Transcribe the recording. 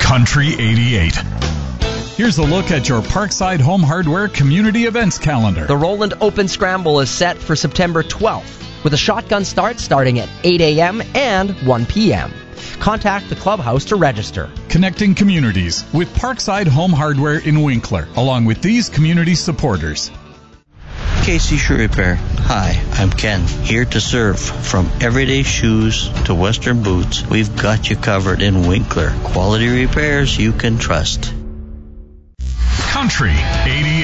Country 88. Here's a look at your Parkside Home Hardware community events calendar. The Roland Open Scramble is set for September 12th, with a shotgun start starting at 8 a.m. and 1 p.m. Contact the clubhouse to register. Connecting communities with Parkside Home Hardware in Winkler, along with these community supporters. KC Shoe Repair. Hi, I'm Ken, here to serve. From everyday shoes to Western boots, we've got you covered in Winkler. Quality repairs you can trust. Country 88.